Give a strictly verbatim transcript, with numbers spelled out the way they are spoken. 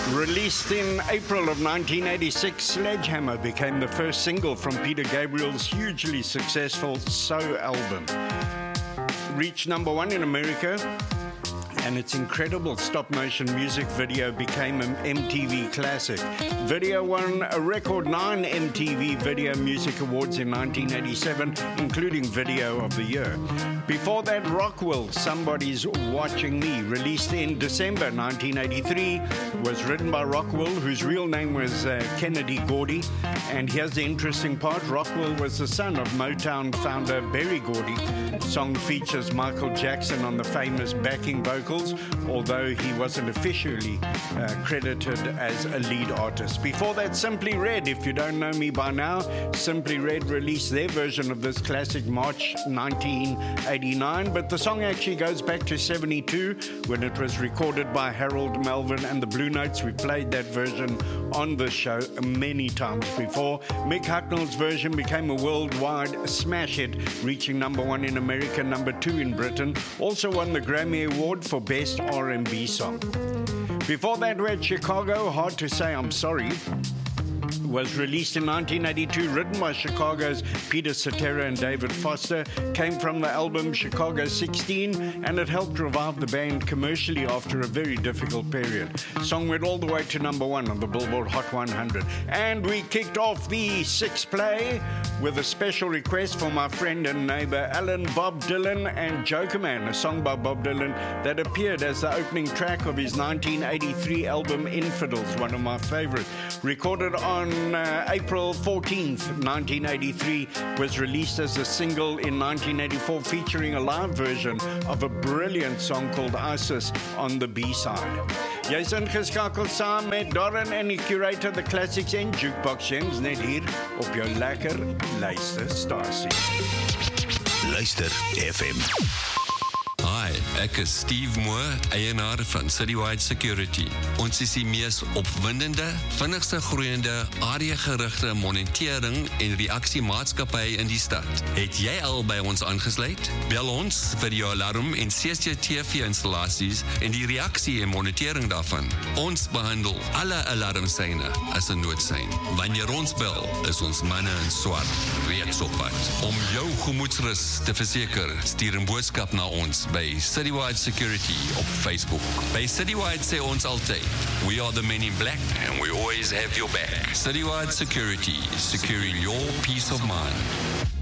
Released in April of nineteen eighty-six, Sledgehammer became the first single from Peter Gabriel's hugely successful So album. Reached number one in America, and its incredible stop-motion music video became an M T V classic. Video won a record nine M T V Video Music Awards in nineteen eighty-seven, including Video of the Year. Before that, Rockwell, Somebody's Watching Me, released in December nineteen eighty-three, was written by Rockwell, whose real name was uh, Kennedy Gordy. And here's the interesting part. Rockwell was the son of Motown founder Berry Gordy. The song features Michael Jackson on the famous backing vocals, although he wasn't officially uh, credited as a lead artist. Before that, Simply Red. If you don't know me by now, Simply Red released their version of this classic March nineteen eighty-nine, but the song actually goes back to seventy-two when it was recorded by Harold Melvin and the Blue Notes. We played that version on the show many times before. Mick Hucknall's version became a worldwide smash hit, reaching number one in America, number two in Britain. Also won the Grammy Award for Best R and B Song. Before that, we had Chicago, Hard to Say I'm Sorry. Was released in nineteen eighty-two, written by Chicago's Peter Cetera and David Foster, came from the album Chicago sixteen, and it helped revive the band commercially after a very difficult period. The song went all the way to number one on the Billboard Hot one hundred. And we kicked off the six play with a special request for my friend and neighbor Alan Bob Dylan and Joker Man, a song by Bob Dylan that appeared as the opening track of his nineteen eighty-three album Infidels, one of my favorites. Recorded on uh, April fourteenth, nineteen eighty-three, was released as a single in nineteen eighty-four, featuring a live version of a brilliant song called Isis on the B-side. Jy's ingeskakel saam met Darren en die curator the classics en jukebox gems net hier op jou lekker luisterstasie. Luister F M. Hi, ek is Steve Moore, eienaar van Citywide Security. Ons is die mees opwindende, vinnigste groeiende, areagerigte monitering en reaksiemaatskappy in die stad. Het jy al by ons aangesluit? Bel ons vir jou alarm en C C T V-installasies en die reaksie en monitering daarvan. Ons behandel alle alarmsyne as 'n noodsein. Wanneer ons bel, is ons manne in swart reeds op pad. Om jou gemoedsrus te verseker, stuur 'n boodskap na ons by Citywide Security op Facebook. By Citywide sê ons altyd, we are the men in black and we always have your back. Citywide Security, securing your peace of mind.